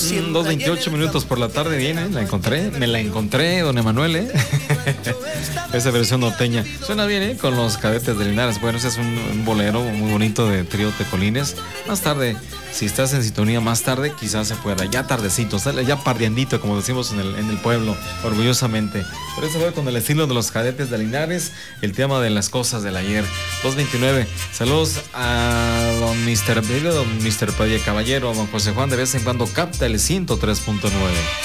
2:28 minutos por la tarde, viene, me la encontré, don Emanuel, esa versión norteña, suena bien, con los Cadetes de Linares. Bueno, ese es un bolero muy bonito de Trío Tecolines. Más tarde, si estás en sintonía más tarde, quizás se pueda, ya tardecito, sale ya pardiandito, como decimos en el pueblo, orgullosamente. Pero eso fue con el estilo de los Cadetes de Linares, el tema de las cosas del ayer. 2:29, saludos a don Mr. Padilla Caballero, don José Juan, de vez en cuando capta el 103.9.